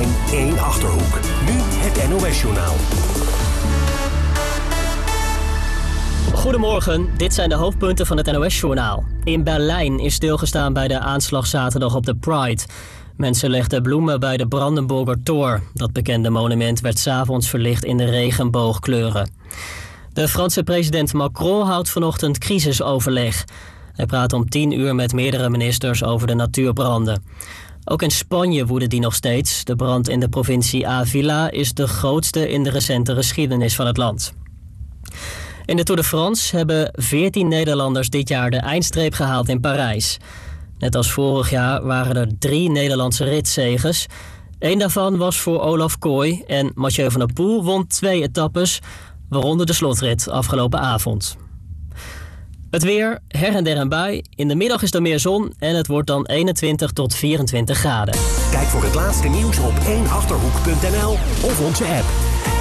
Berlijn, 1 Achterhoek. Nu het NOS-journaal. Goedemorgen, dit zijn de hoofdpunten van het NOS-journaal. In Berlijn is stilgestaan bij de aanslag zaterdag op de Pride. Mensen legden bloemen bij de Brandenburger Tor. Dat bekende monument werd 's avonds verlicht in de regenboogkleuren. De Franse president Macron houdt vanochtend crisisoverleg. Hij praat om 10 uur met meerdere ministers over de natuurbranden. Ook in Spanje woedt die nog steeds. De brand in de provincie Ávila is de grootste in de recente geschiedenis van het land. In de Tour de France hebben 14 Nederlanders dit jaar de eindstreep gehaald in Parijs. Net als vorig jaar waren er 3 Nederlandse ritzeges. 1 daarvan was voor Olaf Kooi en Mathieu van der Poel won 2 etappes, waaronder de slotrit afgelopen avond. Het weer, her en der een bui. In de middag is er meer zon en het wordt dan 21 tot 24 graden. Kijk voor het laatste nieuws op 1achterhoek.nl of onze app.